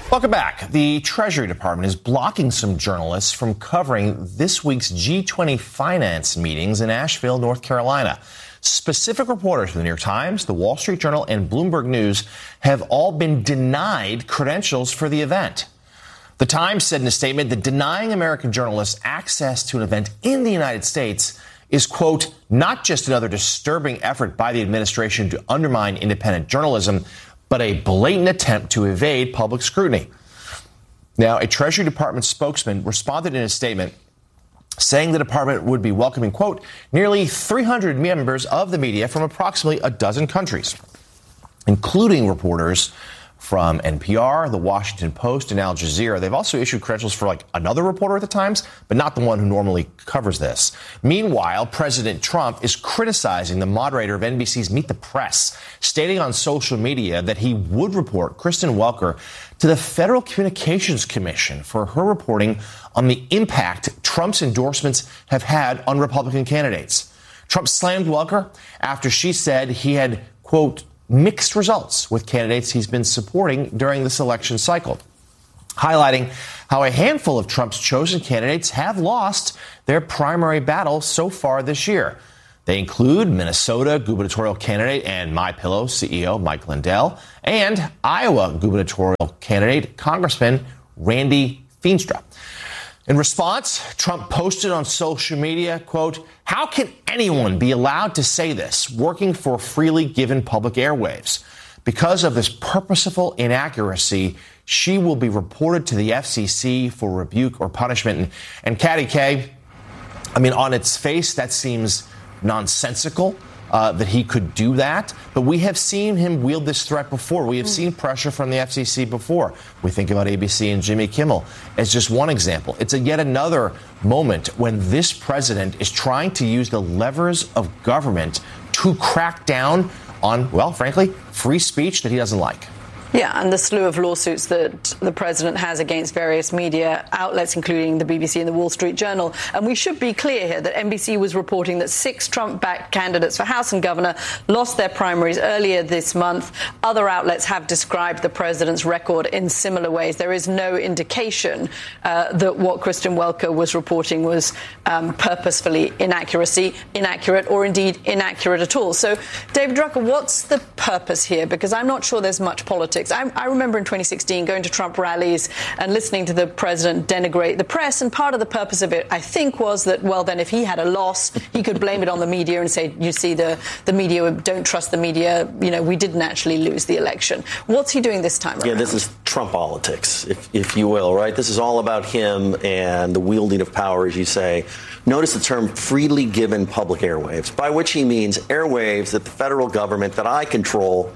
Welcome back. The Treasury Department is blocking some journalists from covering this week's G20 finance meetings in Asheville, North Carolina. Specific reporters from the New York Times, the Wall Street Journal, and Bloomberg News have all been denied credentials for the event. The Times said in a statement that denying American journalists access to an event in the United States is, quote, not just another disturbing effort by the administration to undermine independent journalism, but a blatant attempt to evade public scrutiny. Now, a Treasury Department spokesman responded in a statement saying the department would be welcoming, quote, nearly 300 members of the media from approximately a dozen countries, including reporters from NPR, The Washington Post, and Al Jazeera. They've also issued credentials for another reporter at the Times, but not the one who normally covers this. Meanwhile, President Trump is criticizing the moderator of NBC's Meet the Press, stating on social media that he would report Kristen Welker to the Federal Communications Commission for her reporting on the impact Trump's endorsements have had on Republican candidates. Trump slammed Welker after she said he had, quote, mixed results with candidates he's been supporting during this election cycle, highlighting how a handful of Trump's chosen candidates have lost their primary battle so far this year. They include Minnesota gubernatorial candidate and MyPillow CEO Mike Lindell and Iowa gubernatorial candidate Congressman Randy Feenstra. In response, Trump posted on social media, quote, how can anyone be allowed to say this working for freely given public airwaves? Because of this purposeful inaccuracy, she will be reported to the FCC for rebuke or punishment. And Katty K, on its face, that seems nonsensical. That he could do that. But we have seen him wield this threat before. We have seen pressure from the FCC before. We think about ABC and Jimmy Kimmel as just one example. It's yet another moment when this president is trying to use the levers of government to crack down on, well, frankly, free speech that he doesn't like. Yeah, and the slew of lawsuits that the president has against various media outlets, including the BBC and the Wall Street Journal. And we should be clear here that NBC was reporting that 6 Trump-backed candidates for House and governor lost their primaries earlier this month. Other outlets have described the president's record in similar ways. There is no indication that what Kristen Welker was reporting was purposefully inaccurate, or indeed inaccurate at all. So, David Drucker, what's the purpose here? Because I'm not sure there's much politics. I remember in 2016 going to Trump rallies and listening to the president denigrate the press. And part of the purpose of it, I think, was that, well, then if he had a loss, he could blame it on the media and say, you see, the media, don't trust the media. We didn't actually lose the election. What's he doing this time around? Yeah, this is Trump politics, if you will, right? This is all about him and the wielding of power, as you say. Notice the term freely given public airwaves, by which he means airwaves that the federal government that I control.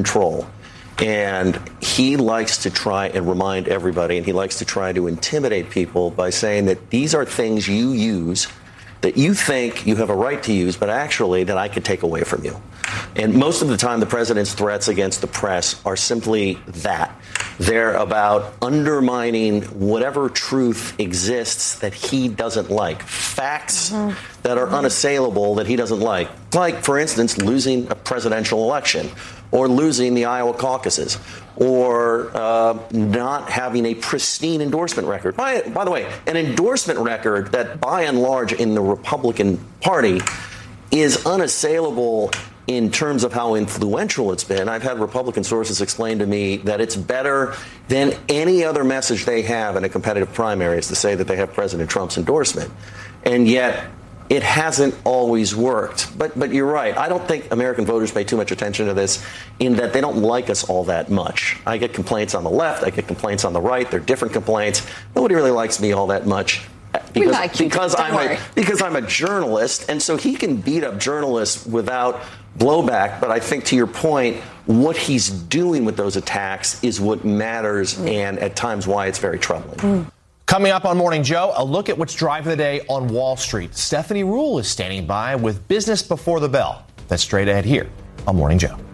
And he likes to try and remind everybody, and he likes to try to intimidate people by saying that these are things you use that you think you have a right to use, but actually that I could take away from you. And most of the time, the president's threats against the press are simply that. They're about undermining whatever truth exists that he doesn't like. Facts that are unassailable that he doesn't like. Like, for instance, losing a presidential election, or losing the Iowa caucuses, or not having a pristine endorsement record. By the way, an endorsement record that, by and large, in the Republican Party is unassailable in terms of how influential it's been. I've had Republican sources explain to me that it's better than any other message they have in a competitive primary is to say that they have President Trump's endorsement. And yet, it hasn't always worked. But you're right. I don't think American voters pay too much attention to this in that they don't like us all that much. I get complaints on the left. I get complaints on the right. They're different complaints. Nobody really likes me all that much. Because I'm a journalist, and so he can beat up journalists without blowback. But I think, to your point, what he's doing with those attacks is what matters, and at times why it's very troubling. Coming up on Morning Joe, a look at what's driving the day on Wall Street. Stephanie Ruhle is standing by with Business Before the Bell. That's straight ahead here on Morning Joe.